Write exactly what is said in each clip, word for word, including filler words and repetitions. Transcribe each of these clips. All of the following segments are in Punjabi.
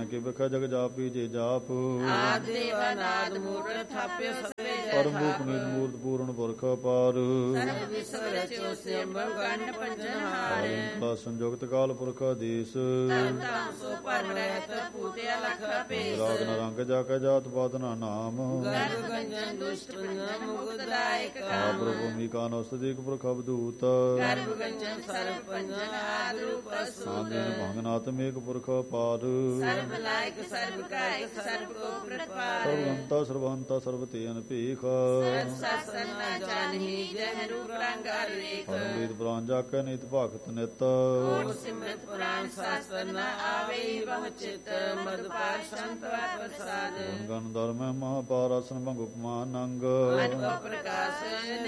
ਕੇ ਬਖਾ ਜਗ ਜਾਪੀ ਜੇ ਜਾਪ ਆਦਿ ਦੇਵ ਅਨਾਦ ਮੂਰਤ ਥਾਪਿ ਸਵੇ ਜੈ ਪਰਮ ਰੂਪ ਨਿਜ ਮੂਰਤ ਪੂਰਨ ਪੁਰਖ ਅਪਾਰ ਸਰਬ ਵਿਸਵ ਰਚਿਓ ਸਿਮਰ ਗੰਢ ਪੰਜਨਹਾਰ ਕਾ ਸੰਯੁਕਤ ਕਾਲ ਪੁਰਖ ਆਦੇਸ ਧੰਨ ਧੰਨ ਸੋ ਪਰਮ ਰਹਿਤ ਪੂਤਿਆ ਲਖ ਭੇਸ ਰਾਗ ਨ ਰੰਗ ਜਾ ਕੇ ਜਾਤ ਪਾਤ ਨਾ ਨਾਮ ਗਰਭ ਗੰਜਨ ਦੁਸ਼ਟ ਪੰਜਨ ਮੁਕਤਦਾਇਕ ਆ ਕਾਮ ਪ੍ਰਭੂ ਮੀ ਕਾ ਨਸਦੀਕ ਪੁਰਖ ਅਵਧੂਤ ਗਰਭ ਗੰਜਨ ਸਰਬ ਪੰਜਨ ਆਦਿ ਰੂਪ ਸੂਤ ਆਦਿਨ ਭੰਗਨਾਤ ਮੇਕ ਪੁਰਖ ਅਪਾਰ ਸਰਬ ਲਾਇਕ ਸਰਬ ਕਾਇਕ ਸਰਬ ਕੋ ਪ੍ਰਤਪਾਰ ਸਰਵੰਤਾ ਸਰਵੰਤਾ ਸਰਬ ਤੇਨ ਭੀਖ ਸਰਬ ਸਾਸਨ ਨਾ ਜਾਣਹੀ ਜਹ ਰੂਪ ਰੰਗ ਅਰੇਖ ਪਰਮ ਵੇਦ ਪੁਰਾਨ ਜਾ ਕੇ ਨਿਤ ਭਗਤ ਨਿਤ ਓਟ ਸਿਮਰਤ ਪੁਰਾਨ ਸ਼ਾਸਤਰ ਨ ਆਵੇ ਬਹੁ ਚਿਤ ਮਦ ਪਾਰ ਸੰਤ ਪ੍ਰਸਾਦ ਗੰਗਨ ਧਰਮ ਮਹਾਪਾਰਾਸਨ ਭੰਗ ਉਪਮਾ ਨੰਗ ਅਨੁ ਪ੍ਰਕਾਸ਼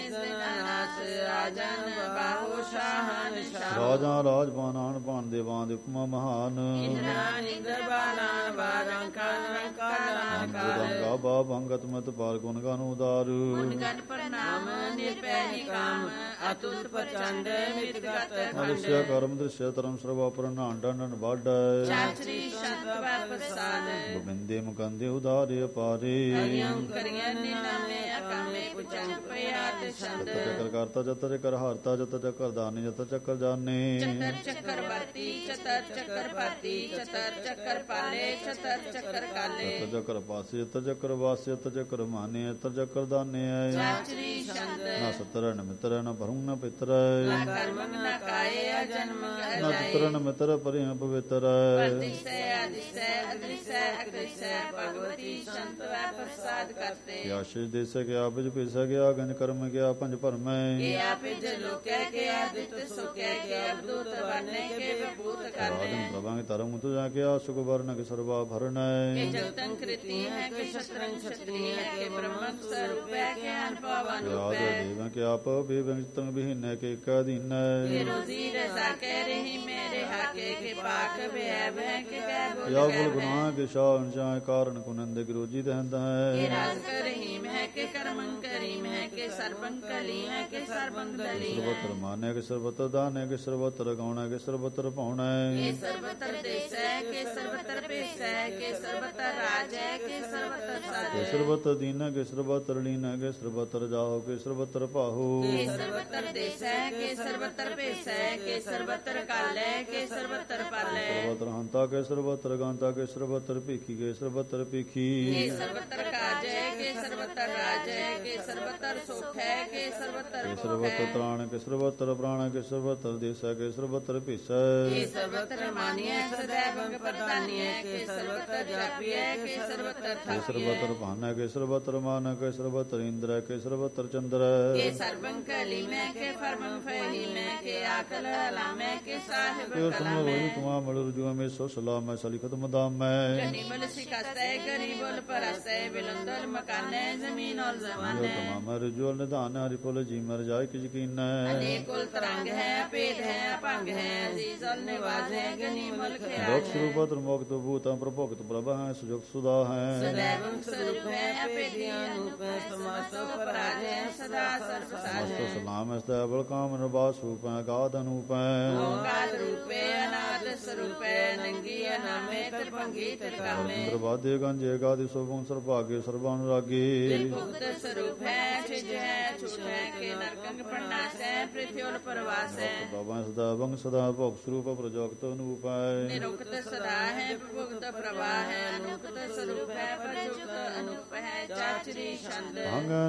ਨਿਸਨਾਸ ਰਾਜਨ ਬਾਹੋ ਸ਼ਾਹਨ ਸ਼ਾਹ ਰਾਜਾ ਰਾਜਪਾਨਾਨ ਪਾਨ ਦੇਵਾਂ ਦੇ ਉਪਮਾ ਮਹਾਨ ਇੰਦਰਾਨ ਇੰਦਰ ਬਾਲਾਨ ਬਾਰਾਂ ਕਾਨ ਕਾਲਾਂ ਕਾਲ ਗੰਗਾ ਬਾ ਭੰਗਤ ਮਤ ਪਾਰ ਗੁਣ ਗਾਨ ਉਦਾਰ ਗੁਣ ਗਨ ਪ੍ਰਣਾਮ ਨਿਰਪੈ ਨਿਕਾਮ ਅਤੁਲ ਪ੍ਰਚੰਡ ਮਿਤਗਤ ਖੰਡ ਦ੍ਰਿਸ਼ਯ ਕਰਮ ਦ੍ਰਿਸ਼ਯ ਧਰਮ ਸਰਵਾ ਪ੍ਰਣਾਨ ਡੰਡਨ ਵਾਢੈ ਚਾਚਰੀ ਸੰਤ ਪ੍ਰਸਾਦ ਗੋਬਿੰਦੇ ਮੁਕੰਦੇ ਉਦਾਰੇ ਅਪਾਰੇ ਅਯੰ ਕਰਿਆ ਨਿਨਾਮੇ ਅਕਾਮੇ ਪੁਚੰਗ ਪਿਆਤ ਛੰਦ ਜਤ ਚੱਕਰ ਕਰਤਾ ਜਤ ਚੱਕਰ ਹਾਰਤਾ ਜਤ ਚੱਕਰ ਦਾਨੇ ਜਤ ਚੱਕਰ ਜਾਣੇ ਚਤਰ ਚੱਕਰ ਵਰਤੀ ਚਤਰ ਚੱਕਰ ਪਾਤੀ ਚਤਰ ਚੱਕਰ ਪਾਲੇ ਚਤਰ ਚੱਕਰ ਕਾਲੇ ਜਤ ਚੱਕਰ ਪਾਸੇ ਜਤ ਚੱਕਰ ਵਾਸੇ ਜਤ ਚੱਕਰ ਮਾਨੇ ਜਤ ਚੱਕਰ ਦਾਨੇ ਆਏ ਚਾਚਰੀ ਸੰਦ ਨਾ ਸਤਰ ਨ ਮਿਤਰ ਨ ਭਰੂ ਨ ਪਿਤਰ ਨਾ ਕਰਮ ਨਾ ਕਾਏ ਅਜਨਮ ਨ ਅਜਾਈ ਤਿਤਰ ਨ ਮਿਤਰ ਪਰਿ ਪਵਿੱਤਰ ਪਰਦਿਸੈ ਅਦਿਸੈ ਅਦ੍ਰਿਸੈ ਅਗ੍ਰਿਸੈ ਭਗਵਤੀ ਸੰਤ ਪ੍ਰਸਾਦ ਕਰਤੇ ਆਸ਼ਿਸ਼ ਦੇਸੈ ਗਿਆ ਬਿਜ ਪਿਸੈ ਗਿਆ ਗੰਜ ਕਰਮ ਗਿਆ ਪੰਜ ਭਰਮੈ ਕੇ ਆਪੇ ਜ ਲੋਕੈ ਕੇ ਆਦਿਤ ਸੁਖੈ ਕੇ ਅਬਦੂਤ ਵਰਨੇ ਕੇ ਵਿਭੂਤ ਕਰਨੇ ਰਾਜਨ ਪ੍ਰਭਾਂਗ ਧਰਮ ਤੁ ਜਾ ਕੇ ਸੁਖ ਵਰਨ ਕੇ ਸਰਵਾ ਭਰਨੈ ਕੇ ਜਗਤੰ ਕ੍ਰਿਤੀ ਹੈ ਕੇ ਸ਼ਤਰੰ ਛਤਰੀ ਹੈ ਕੇ ਬ੍ਰਹਮ ਸਰੂਪ ਹੈ ਕੇ ਅਨਪਵਨ ਰਾਜ ਰੂਪ ਹੈ ਦੇਵ ਕੇ ਆਪ ਬੇਵੰਜਤੰ ਬਿਹੀਨੈ ਕੇ ਕਦੀਨੈ ਕੇ ਰੋਜ਼ੀ ਰਜ਼ਾ ਕੇ ਰਹੀ ਮੇਰੇ ਹਾਕੇ ਕੇ ਪਾਕ ਵਿਐ ਭੈ ਕੇ ਕੈ ਬੋਲ ਯਾ ਕੈ ਗੁਲ ਭੈ ਗੁਨਾਹ ਕੇ ਸ਼ਾਨ ਜਾਂ ਕਾਰਨ ਕੁਨੰਦ ਗਰੋਜੀ ਦਹੰਦ ਕੇ ਹੈ ਰਾਜ ਕਰਹੀਮ ਹੈ ਕੇ ਕਰਮੰ ਕਰੀਮ ਹੈ ਕੇ ਸਰਬੰ ਕਲੀ ਹੈ ਕੇ ਸਰਬੰ ਦਲੀ ਹੈ ਸਰਬਤਰ ਮਾਨੈ ਕੇ ਸਰਬਤਰ ਦਾਨੈ ਕੇ ਸਰਬਤਰ ਗਾਉਣੈ ਕੇ ਸਰਬਤਰ ਕੇ ਪਾਉਣੈ ਸਰਬਤਰ ਦੇਸੈ ਕੇ ਸਰਬਤਰ ਪੇਸੈ ਕੇ ਸਰਬਤਰ ਰਾਜੈ ਕੇ ਸਰਬਤਰ ਕੇ ਸਾਜੈ ਸਰਬਤਰ ਦੀਨੈ ਕੇ ਸਰਬਤਰ ਲੀਨੈ ਕੇ ਸਰਬਤਰ ਜਾਓ ਕੇ ਸਰਬਤਰ ਪਾਹੋ ਕੇ ਸਰਬਤਰ ਦੇਸੈ ਕੇ ਸਰਬਤਰ ਪੇਸੈ ਕੇ ਸਰਬਤਰ ਕਾਲੈ ਕੇ ਸਰਬਤਰ ਪਾਲੈ ਸਰਬਤਰ ਹੰਤਾ ਕੇ ਸਰਬਤਰ ਗਾਂਤਾ ਕੇ ਸਰਬਤਰ ਭੀਖੀ ਕੇ ਸਰਬਤਰ ਕੇ ਭੀਖੀ ਸਰਬਤਰ ਕਾਜੈ ਕੇ ਸਰਬਤਰ ਰਾਜੈ ਕੇ ਸਰਬਤਰ ਸੁਖੈ ਕੇ ਸਰਬਤਰ ਕੇ ਭੋਗੈ ਸਰਬਤਰ ਤ੍ਰਾਣ ਕੇ ਸਰਬਤਰ ਪ੍ਰਾਣ ਕੇ ਸਰਬਤਰ ਦੇਸੈ ਕੇ ਸਰਬਤਰ ਭੀਸੈ ਕੇ ਸਰਬਤਰ ਮਾਨਿਐ ਸदैव ਪ੍ਰਦਾਨੀਐ ਕੇ ਸਰਬਤਰ ਜਾਪੀਐ ਕੇ ਸਰਬਤਰ ਕੇ ਥਾਪੀਐ ਸਰਬਤਰ ਭਾਨੈ ਕੇ ਸਰਬਤਰ ਮਾਨੈ ਕੇ ਸਰਬਤਰ ਇੰਦਰੈ ਕੇ ਸਰਬਤਰ ਚੰਦਰੈ ਕੇ ਸਰਬੰ ਕਲੀਮੈ ਕੇ ਫਰਮੰ ਫੈਲੀਮੈ ਕੇ ਆਕਲ ਲਾਮੈ ਕੇ ਸਾਹਿਬ ਕੇ ਸੁਨ ਕਲਾਮੈ ਹੋਈ ਤੁਮਾ ਮਲ ਰਜੂ ਮੇ ਸੋ ਸਲਾਮੈ ਸਲਿਖਤ ਮਦਾਮੈ ਗਨੀਮਲ ਸਿਕਸਤੈ ਗਰੀਬੁਲ ਪਰਸਤੈ ਬਿਲੰਦਲ ਮਕਾਨੈ ਜ਼ਮੀਨ ਔਲ ਜੋ ਜ਼ਮਾਨੈ ਤਮਾਮ ਰਜੂ ਨਿਧਾਨ ਹਰਿ ਫੁਲ ਜੀ ਮਰ ਜਾਇ ਕਿਜ ਕੀਨੈ ਅਨੇਕੁਲ ਤਰੰਗ ਹੈ ਭੇਦ ਹੈ ਅਪੰਗ ਹੈ ਅਜ਼ੀਜ਼ ਔਲ ਨਿਵਾਜ਼ ਹੈ ਗਨੀਮਲ ਦੁਖ ਖਿਆਲ ਹੈ ਸਰੂਪ ਮੁਕਤ ਭੂਤੰ ਪ੍ਰਭੁਕਤ ਪ੍ਰਭ ਹੈ ਸੁਜੁਗ ਸੁਦਾ ਹੈ ਸदैव ਸਰੂਪ ਹੈ ਅਪੇਦੀ ਅਨੂਪ ਹੈ ਸਮਾਸੋ ਪਰਾਜ ਹੈ ਸਦਾ ਸਰਬ ਸਾਜ ਮਸਤ ਹੈ ਸਲਾਮ ਅਸਤੈ ਬਲ ਕਾਮ ਨਿਰਵਾਸ ਰੂਪ ਹੈ ਗਾਧ ਅਨੂਪ ਹੈ ਓੰਕਾਰ ਰੂਪੇ ਅਨਾਦ ਸਰੂਪੇ ਨੰਗੀ ਅਨਾਮੇ ਤਰਪੰਗੀ ਤਰਕਾਮੇ ਇੰਦਰ ਬਾਦੇ ਗੰਜੇ ਗਾਦਿ ਸੋਭੰ ਸਰਭਾਗੇ ਸਰਬਾਨੁਰਾਗੇ ਭੁਗਤ ਸਰੂਪ ਹੈ ਛਿਜ ਹੈ ਛੁਟ ਹੈ ਕੇ ਨਰਕੰਗ ਪਰਨਾਸੈ ਪ੍ਰਿਥਿਉਲ ਪਰਵਾਸੈ ਬਾਬਾ ਸਦਾ ਬੰਗ ਸਦਾ ਭੋਗ ਸਰੂਪ ਪ੍ਰਜੋਗਤ ਅਨੂਪ ਹੈ ਨਿਰੁਕਤ ਸਦਾ ਹੈ ਭੁਗਤ ਪ੍ਰਵਾਹ ਹੈ ਅਨੁਕਤ ਸਰੂਪ ਹੈ ਪਰਜੁਗਤ ਅਨੂਪ ਹੈ ਚਾਚਰੀ ਛੰਦ ਭੰਗ